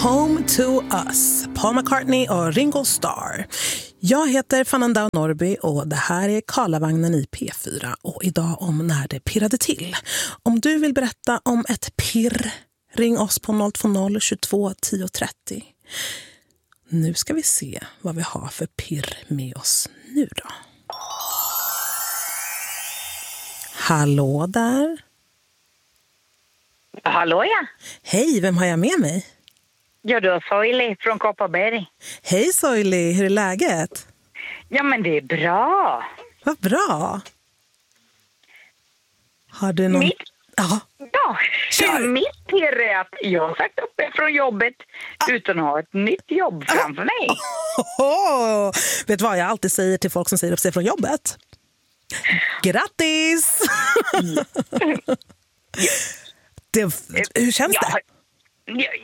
Home to Us, Paul McCartney och Ringo Starr. Jag heter Fananda Norby och det här är Karlavagnen i P4 och idag om när det pirrade till. Om du vill berätta om ett pirr, ring oss på 020 22 10 30. Nu ska vi se vad vi har för pirr med oss nu då. Hallå där. Hallå ja. Hej, vem har jag med mig? Ja, du har Soili från Kopparberg. Hej Soili, hur är läget? Ja, men det är bra. Vad bra. Har du någon... Ja, mitt pirr är att jag har sagt upp mig från jobbet utan att ha ett nytt jobb framför mig. Vet du vad jag alltid säger till folk som säger upp sig från jobbet? Grattis! Hur känns det?